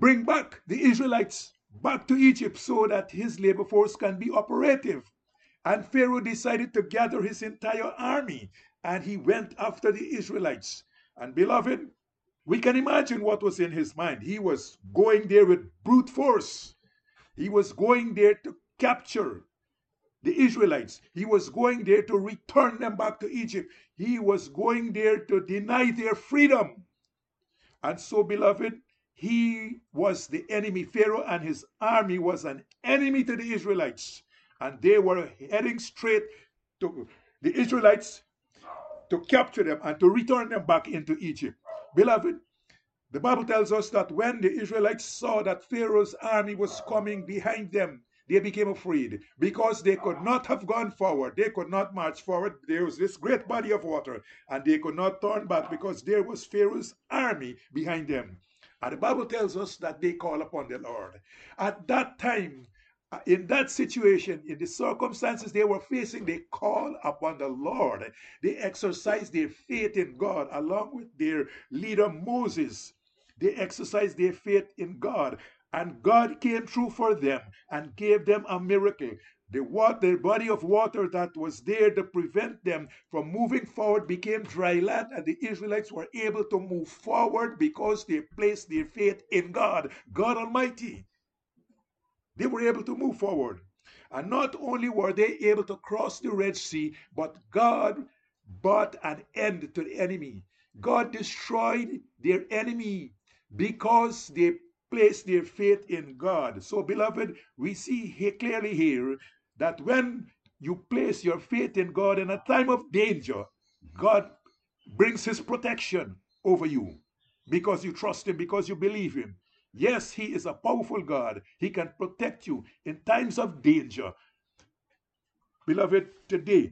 bring back the Israelites back to Egypt so that his labor force can be operative. And Pharaoh decided to gather his entire army and he went after the Israelites. And beloved, we can imagine what was in his mind. He was going there with brute force. He was going there to capture the Israelites. He was going there to return them back to Egypt. He was going there to deny their freedom. And so, beloved, he was the enemy. Pharaoh and his army was an enemy to the Israelites. And they were heading straight to the Israelites to capture them and to return them back into Egypt. Beloved, the Bible tells us that when the Israelites saw that Pharaoh's army was coming behind them, they became afraid because they could not have gone forward. They could not march forward. There was this great body of water and they could not turn back because there was Pharaoh's army behind them. And the Bible tells us that they call upon the Lord. At that time, in that situation, in the circumstances they were facing, they call upon the Lord. They exercise their faith in God along with their leader Moses. They exercised their faith in God, and God came through for them and gave them a miracle. The body of water that was there to prevent them from moving forward became dry land, and the Israelites were able to move forward because they placed their faith in God, God Almighty. They were able to move forward. And not only were they able to cross the Red Sea, but God brought an end to the enemy. God destroyed their enemy because they placed their faith in God. So, beloved, we see here clearly here that when you place your faith in God in a time of danger, God brings his protection over you because you trust him, because you believe him. Yes, he is a powerful God. He can protect you in times of danger. Beloved, today,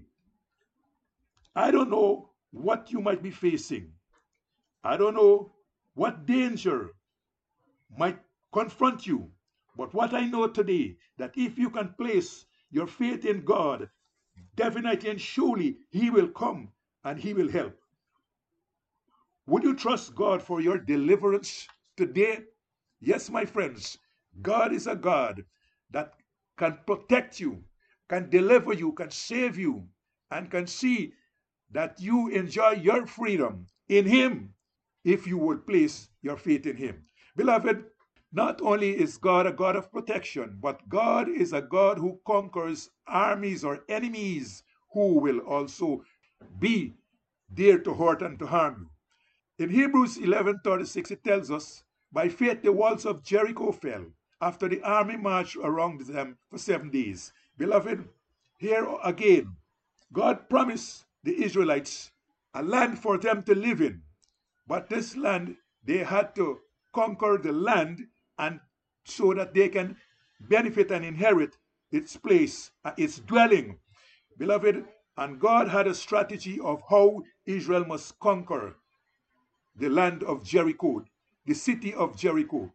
I don't know what you might be facing. I don't know what danger might confront you. But what I know today, that if you can place your faith in God, definitely and surely he will come and he will help. Would you trust God for your deliverance today? Yes, my friends, God is a God that can protect you, can deliver you, can save you, and can see that you enjoy your freedom in him if you would place your faith in him. Beloved, not only is God a God of protection, but God is a God who conquers armies or enemies who will also be there to hurt and to harm you. In Hebrews 11:36, it tells us, by faith the walls of Jericho fell after the army marched around them for 7 days. Beloved, here again, God promised the Israelites a land for them to live in. But this land, they had to conquer the land and so that they can benefit and inherit its place, its dwelling. Beloved, and God had a strategy of how Israel must conquer the land of Jericho, the city of Jericho.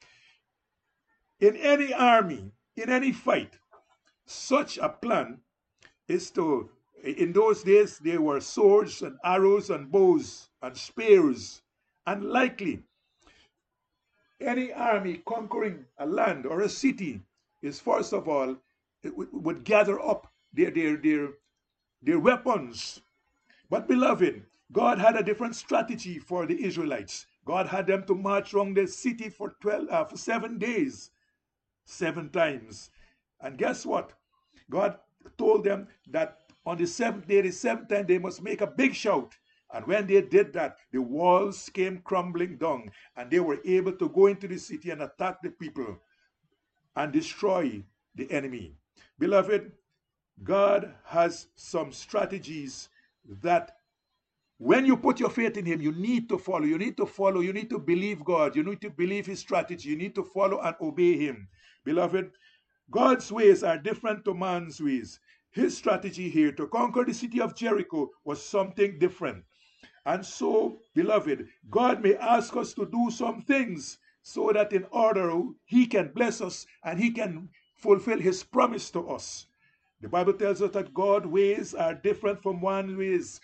In any army, in any fight, such a plan is to, in those days, there were swords and arrows and bows and spears. And likely, any army conquering a land or a city is first of all, it would gather up their weapons. But beloved, God had a different strategy for the Israelites. God had them to march around the city for 7 days, 7 times. And guess what? God told them that on the seventh day, the seventh time, they must make a big shout. And when they did that, the walls came crumbling down, and they were able to go into the city and attack the people and destroy the enemy. Beloved, God has some strategies that when you put your faith in him, you need to follow. You need to follow. You need to believe God. You need to believe his strategy. You need to follow and obey him. Beloved, God's ways are different to man's ways. His strategy here to conquer the city of Jericho was something different. And so, beloved, God may ask us to do some things so that in order he can bless us and he can fulfill his promise to us. The Bible tells us that God's ways are different from man's ways.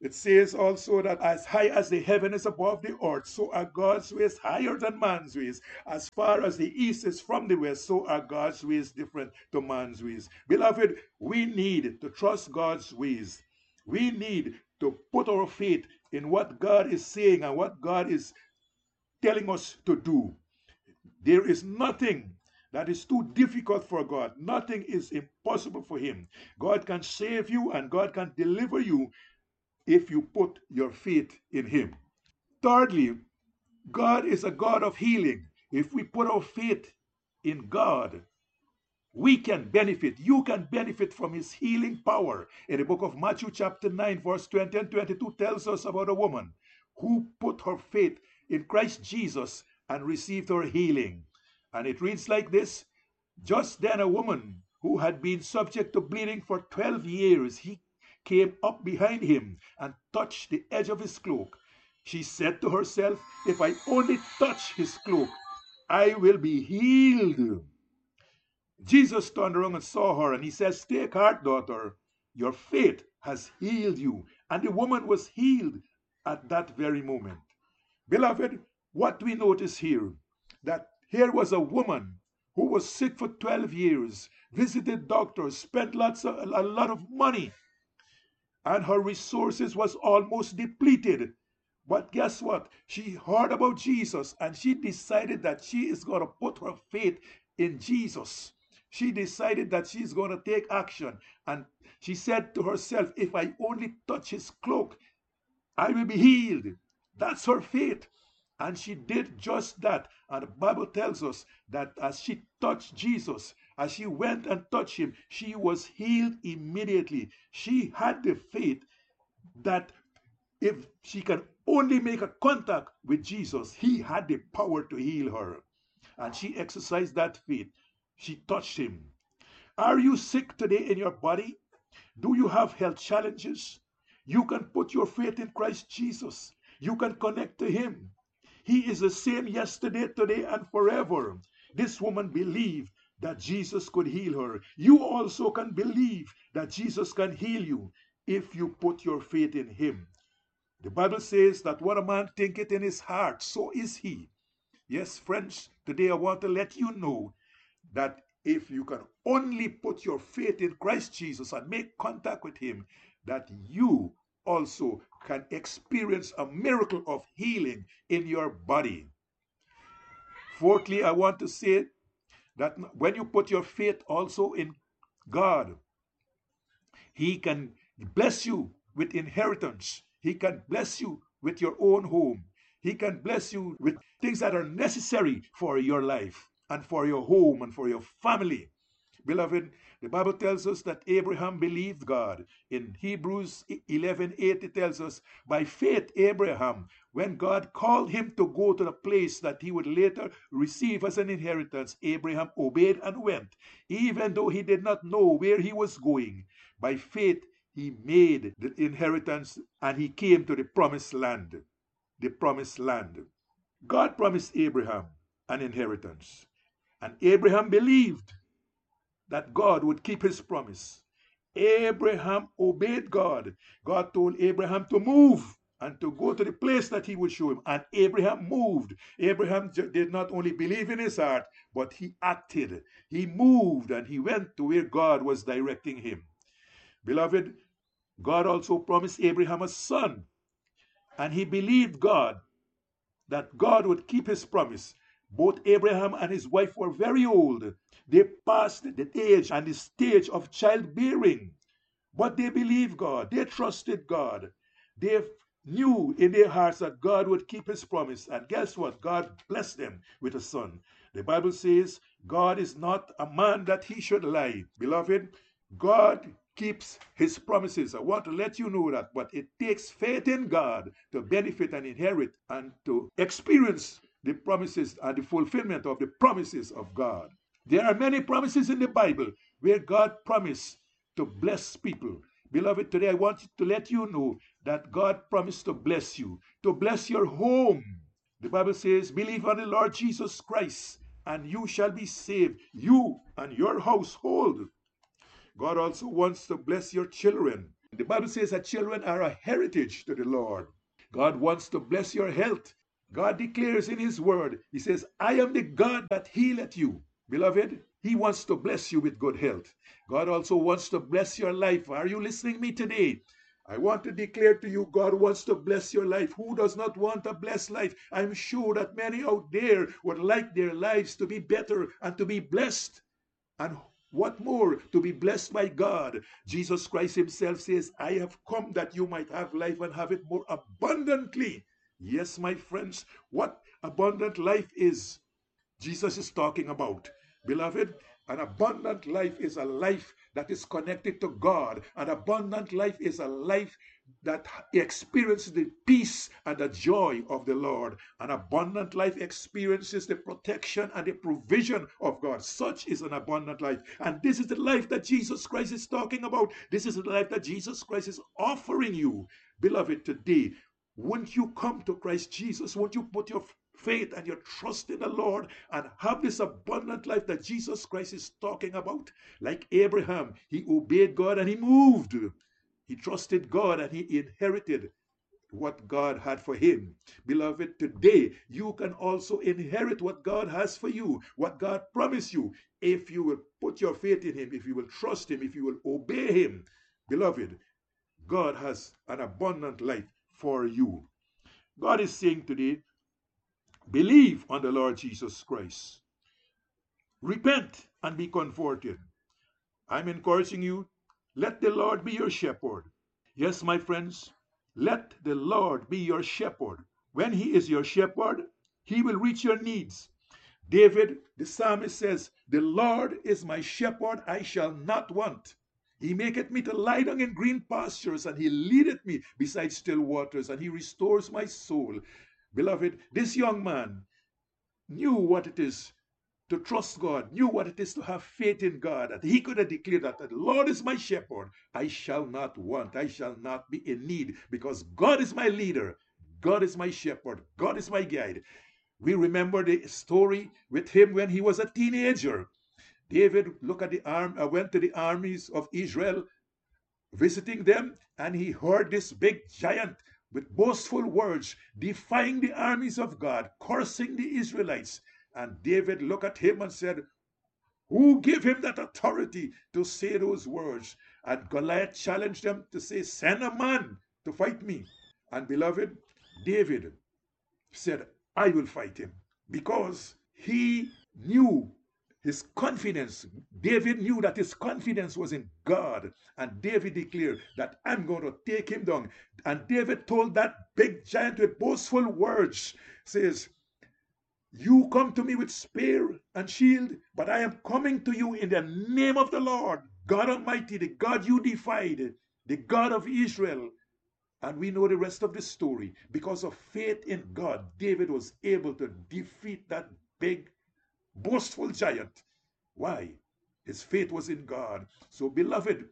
It says also that as high as the heaven is above the earth, so are God's ways higher than man's ways. As far as the east is from the west, so are God's ways different to man's ways. Beloved, we need to trust God's ways. We need to put our faith in what God is saying and what God is telling us to do. There is nothing that is too difficult for God. Nothing is impossible for Him. God can save you and God can deliver you if you put your faith in Him. Thirdly, God is a God of healing. If we put our faith in God, we can benefit. You can benefit from His healing power. In the book of Matthew, chapter 9, verse 20 and 22, tells us about a woman who put her faith in Christ Jesus and received her healing. And it reads like this: Just then a woman who had been subject to bleeding for 12 years, he came up behind him and touched the edge of his cloak. She said to herself, if I only touch his cloak, I will be healed. Jesus turned around and saw her, and he says, take heart, daughter, your faith has healed you. And the woman was healed at that very moment. Beloved, what we notice here, that here was a woman who was sick for 12 years, visited doctors, spent a lot of money, and her resources was almost depleted. But guess what? She heard about Jesus and she decided that she is going to put her faith in Jesus. She decided that she's going to take action. And she said to herself, if I only touch his cloak, I will be healed. That's her faith. And she did just that. And the Bible tells us that as she touched Jesus, as she went and touched him, she was healed immediately. She had the faith that if she can only make a contact with Jesus, he had the power to heal her. And she exercised that faith. She touched him. Are you sick today in your body? Do you have health challenges? You can put your faith in Christ Jesus. You can connect to him. He is the same yesterday, today, and forever. This woman believed that Jesus could heal her. You also can believe that Jesus can heal you if you put your faith in him. The Bible says that what a man thinketh in his heart, so is he. Yes, friends, today I want to let you know that if you can only put your faith in Christ Jesus and make contact with him, that you also can experience a miracle of healing in your body. Fourthly, I want to say that when you put your faith also in God, he can bless you with inheritance. He can bless you with your own home. He can bless you with things that are necessary for your life and for your home and for your family. Beloved, the Bible tells us that Abraham believed God. In Hebrews 11:8, it tells us, by faith, Abraham, when God called him to go to the place that he would later receive as an inheritance, Abraham obeyed and went, even though he did not know where he was going. By faith, he made the inheritance and he came to the promised land. The promised land. God promised Abraham an inheritance, and Abraham believed that God would keep his promise. Abraham obeyed God. God told Abraham to move and to go to the place that he would show him. And Abraham moved. Abraham did not only believe in his heart, but he acted. He moved and he went to where God was directing him. Beloved, God also promised Abraham a son. And he believed God, that God would keep his promise. Both Abraham and his wife were very old. They passed the age and the stage of childbearing. But they believed God. They trusted God. They knew in their hearts that God would keep his promise. And guess what? God blessed them with a son. The Bible says God is not a man that he should lie. Beloved, God keeps his promises. I want to let you know that. But it takes faith in God to benefit and inherit and to experience the promises and the fulfillment of the promises of God. There are many promises in the Bible where God promised to bless people. Beloved, today I want to let you know that God promised to bless you, to bless your home. The Bible says, believe on the Lord Jesus Christ, and you shall be saved, you and your household. God also wants to bless your children. The Bible says that children are a heritage to the Lord. God wants to bless your health. God declares in his word, he says, I am the God that healeth you. Beloved, he wants to bless you with good health. God also wants to bless your life. Are you listening to me today? I want to declare to you, God wants to bless your life. Who does not want a blessed life? I'm sure that many out there would like their lives to be better and to be blessed. And what more? To be blessed by God. Jesus Christ himself says, I have come that you might have life and have it more abundantly. Yes, my friends, what abundant life is, Jesus is talking about. Beloved, an abundant life is a life that is connected to God. An abundant life is a life that experiences the peace and the joy of the Lord. An abundant life experiences the protection and the provision of God. Such is an abundant life. And this is the life that Jesus Christ is talking about. This is the life that Jesus Christ is offering you. Beloved, today, won't you come to Christ Jesus? Won't you put your faith and your trust in the Lord and have this abundant life that Jesus Christ is talking about? Like Abraham, he obeyed God and he moved. He trusted God and he inherited what God had for him. Beloved, today you can also inherit what God has for you, what God promised you, if you will put your faith in him, if you will trust him, if you will obey him. Beloved, God has an abundant life for you. God is saying today, believe on the Lord Jesus Christ. Repent and be converted. I'm encouraging you, let the Lord be your shepherd. Yes, my friends, let the Lord be your shepherd. When he is your shepherd, he will reach your needs. David, the psalmist says, the Lord is my shepherd, I shall not want. He maketh me to lie down in green pastures, and he leadeth me beside still waters, and he restores my soul. Beloved, this young man knew what it is to trust God, knew what it is to have faith in God, that he could have declared that the Lord is my shepherd, I shall not want, I shall not be in need, because God is my leader, God is my shepherd, God is my guide. We remember the story with him when he was a teenager. David went to the armies of Israel, visiting them, and he heard this big giant with boastful words, defying the armies of God, cursing the Israelites. And David looked at him and said, who gave him that authority to say those words? And Goliath challenged them to say, send a man to fight me. And beloved, David said, I will fight him, because he knew his confidence. David knew that his confidence was in God. And David declared that I'm going to take him down. And David told that big giant with boastful words, says, you come to me with spear and shield, but I am coming to you in the name of the Lord, God Almighty, the God you defied, the God of Israel. And we know the rest of the story. Because of faith in God, David was able to defeat that big, boastful giant. Why? His faith was in God. So, beloved,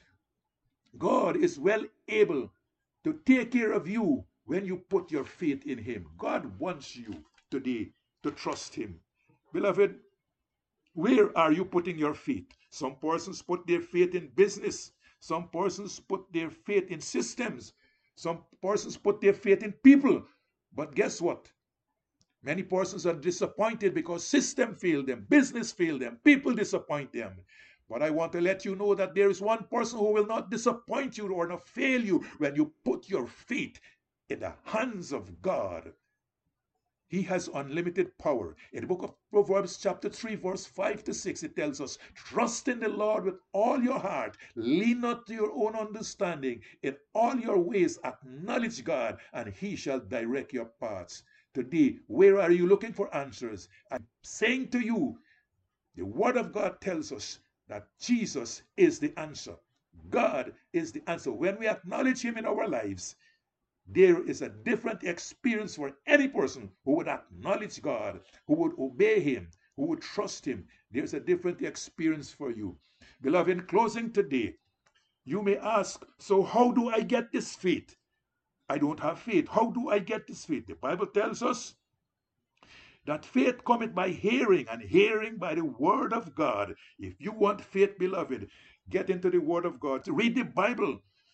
God is well able to take care of you when you put your faith in him. God wants you today to trust him. Beloved, where are you putting your faith? Some persons put their faith in business. Some persons put their faith in systems. Some persons put their faith in people. But guess what? Many persons are disappointed because system failed them, business failed them, people disappoint them. But I want to let you know that there is one person who will not disappoint you or not fail you when you put your faith in the hands of God. He has unlimited power. In the book of Proverbs chapter 3 verse 5 to 6, it tells us, trust in the Lord with all your heart. Lean not to your own understanding. In all your ways acknowledge God, and he shall direct your paths. Today, where are you looking for answers? I'm saying to you, the word of God tells us that Jesus is the answer. God is the answer. When we acknowledge him in our lives, there is a different experience for any person who would acknowledge God, who would obey him, who would trust him. There's a different experience for you. Beloved, in closing today, you may ask, so how do I get this faith? I don't have faith. How do I get this faith? The Bible tells us that faith cometh by hearing, and hearing by the word of God. If you want faith, beloved, get into the word of God. Read the Bible.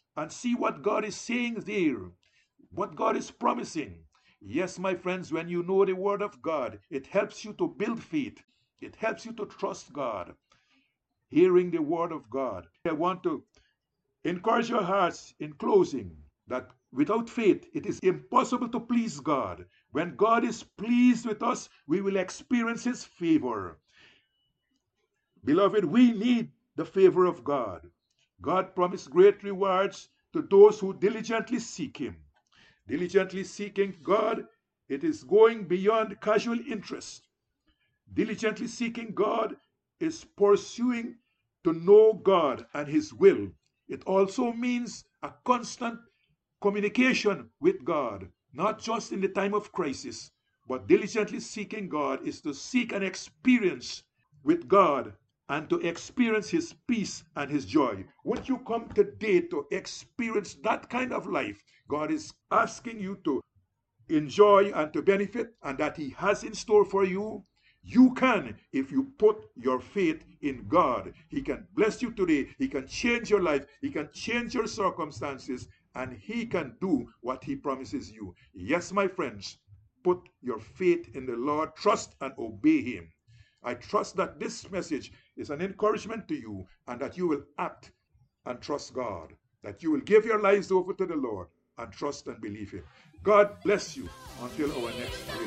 and see what God is saying there, what God is promising. Yes, my friends, when you know the Word of God, it helps you to build faith. It helps you to trust God. Hearing the Word of God. I want to encourage your hearts in closing that without faith, it is impossible to please God. When God is pleased with us, we will experience His favor. Beloved, we need the favor of God. God promised great rewards to those who diligently seek Him. Diligently seeking God, it is going beyond casual interest. Diligently seeking God is pursuing to know God and His will. It also means a constant communication with God, not just in the time of crisis, but diligently seeking God is to seek an experience with God and to experience His peace and His joy. Would you come today to experience that kind of life God is asking you to enjoy and to benefit and that He has in store for you? You can if you put your faith in God. He can bless you today. He can change your life. He can change your circumstances. And He can do what He promises you. Yes, my friends, put your faith in the Lord. Trust and obey Him. I trust that this message is an encouragement to you and that you will act and trust God. That you will give your lives over to the Lord and trust and believe Him. God bless you until our next radio.